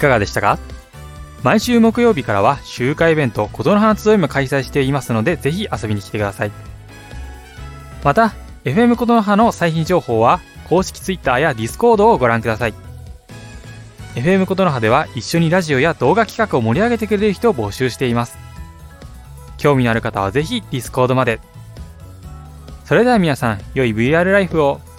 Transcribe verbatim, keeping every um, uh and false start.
かがでしたか？毎週木曜日からは集会イベント琴の葉集いも開催していますので、ぜひ遊びに来てください。また エフエム 琴の葉の最新情報は公式 Twitter や Discord をご覧ください。 エフエム 琴の葉では一緒にラジオや動画企画を盛り上げてくれる人を募集しています。興味のある方はぜひ Discord まで。それでは皆さん、良い ブイアール ライフを。